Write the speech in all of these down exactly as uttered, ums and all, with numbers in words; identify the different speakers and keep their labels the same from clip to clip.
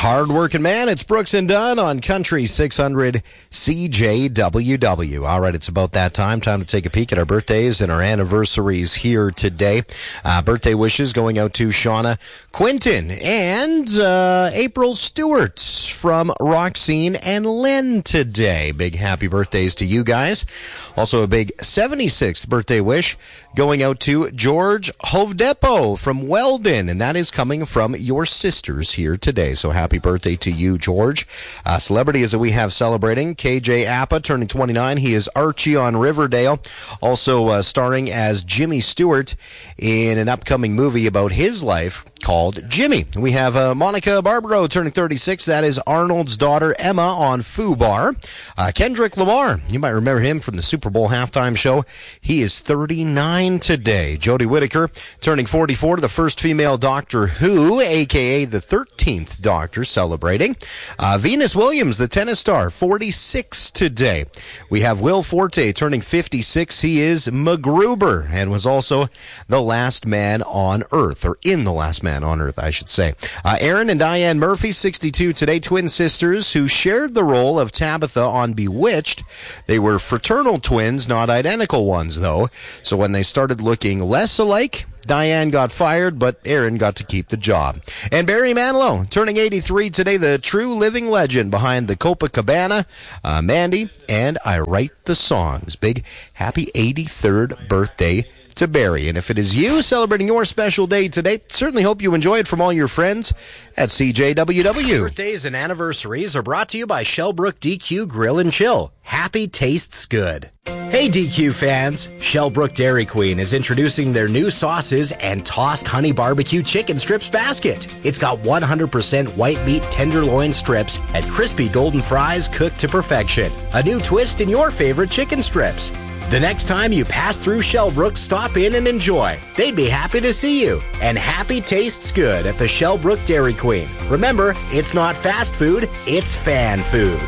Speaker 1: hard-working man. It's Brooks and Dunn on Country six hundred C J W W. All right, it's about that time. Time to take a peek at our birthdays and our anniversaries here today. Uh, birthday wishes going out to Shauna Quinton and uh, April Stewart from Roxine and Lynn today. Big happy birthdays to you guys. Also a big seventy-sixth birthday wish going out to George Hovdepo from Weldon, and that is coming from your sisters here today. So happy birthday to you, George. Uh, celebrities that we have celebrating: K J Appa turning twenty-nine. He is Archie on Riverdale, also uh, starring as Jimmy Stewart in an upcoming movie about his life called Jimmy. We have uh, Monica Barbaro turning thirty-six. That is Arnold's daughter Emma on FUBAR. Uh, Kendrick Lamar, you might remember him from the Super Bowl halftime show. He is thirty-nine today. Jodie Whittaker turning forty-four, the first female Doctor Who, aka the thirteenth Doctor, celebrating. Uh, Venus Williams, the tennis star, forty-six today. We have Will Forte turning fifty-six. He is MacGruber and was also the last man on Earth, or in the last man on Earth, I should say. Uh, Aaron and Diane Murphy, sixty-two today, twin sisters who shared the role of Tabitha on Bewitched. They were fraternal twins, not identical ones, though. So when they started looking less alike, Diane got fired, but Aaron got to keep the job. And Barry Manilow, turning eighty-three today, the true living legend behind the Copacabana, uh, Mandy, and I Write the Songs. Big happy eighty-third birthday to Barry. And if it is you celebrating your special day today, certainly hope you enjoy it from all your friends at C J W W. Birthdays and anniversaries are brought to you by Shellbrook D Q Grill and Chill. Happy tastes good. Hey D Q fans, Shellbrook Dairy Queen is introducing their new sauces and tossed honey barbecue chicken strips basket. It's got one hundred percent white meat tenderloin strips and crispy golden fries cooked to perfection. A new twist in your favorite chicken strips. The next time you pass through Shellbrook, stop in and enjoy. They'd be happy to see you. And happy tastes good at the Shellbrook Dairy Queen. Remember, it's not fast food, it's fan food.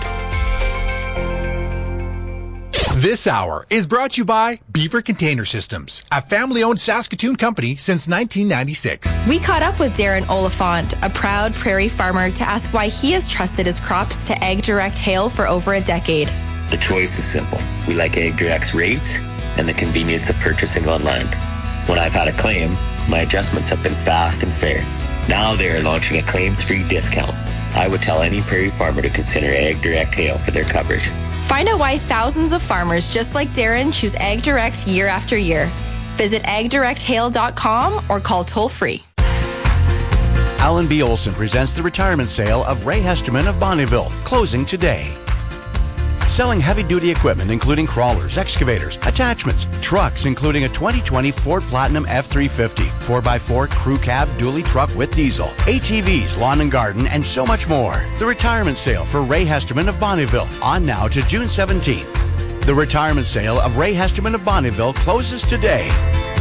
Speaker 2: This hour is brought to you by Beaver Container Systems, a family-owned Saskatoon company since nineteen ninety-six.
Speaker 3: We caught up with Darren Oliphant, a proud prairie farmer, to ask why he has trusted his crops to Ag Direct Hail for over a decade.
Speaker 4: The choice is simple. We like Ag Direct's rates and the convenience of purchasing online. When I've had a claim, my adjustments have been fast and fair. Now they are launching a claims-free discount. I would tell any prairie farmer to consider Ag Direct Hail for their coverage.
Speaker 3: Find out why thousands of farmers just like Darren choose Ag Direct year after year. Visit ag direct hail dot com or call toll-free.
Speaker 5: Alan B. Olson presents the retirement sale of Ray Hesterman of Bonnyville, closing today. Selling heavy-duty equipment including crawlers, excavators, attachments, trucks including a twenty twenty Ford Platinum F three fifty, four by four crew cab dually truck with diesel, A T Vs, lawn and garden, and so much more. The retirement sale for Ray Hesterman of Bonnyville, on now to June seventeenth. The retirement sale of Ray Hesterman of Bonnyville closes today.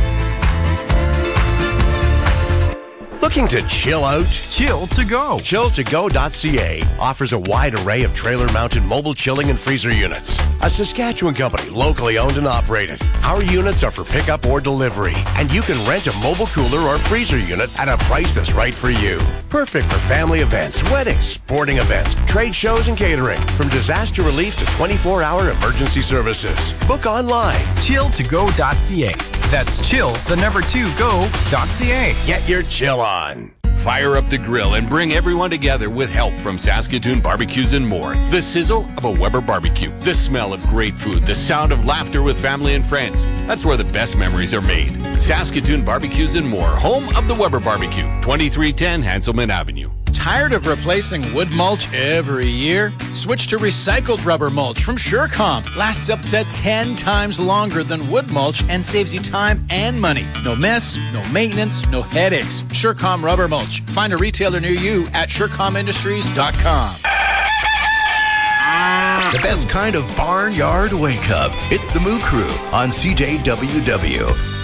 Speaker 5: Looking to chill out?
Speaker 6: Chill to go.
Speaker 5: chill to go dot c a offers a wide array of trailer-mounted mobile chilling and freezer units. A Saskatchewan company, locally owned and operated. Our units are for pickup or delivery, and you can rent a mobile cooler or freezer unit at a price that's right for you. Perfect for family events, weddings, sporting events, trade shows, and catering. From disaster relief to twenty-four hour emergency services. Book online.
Speaker 6: chill to go dot c a. That's chill, the number two, go dot c a.
Speaker 5: Get your chill on.
Speaker 7: Fire up the grill and bring everyone together with help from Saskatoon Barbecues and More. The sizzle of a Weber barbecue, the smell of great food, the sound of laughter with family and friends. That's where the best memories are made. Saskatoon Barbecues and More, home of the Weber Barbecue, twenty-three ten Hanselman Avenue.
Speaker 8: Tired of replacing wood mulch every year? Switch to recycled rubber mulch from Surecom. Lasts up to ten times longer than wood mulch and saves you time and money. No mess, no maintenance, no headaches. Surecom rubber mulch. Find a retailer near you at surecom industries dot com.
Speaker 9: The best kind of barnyard wake up. It's the Moo Crew on C J W W.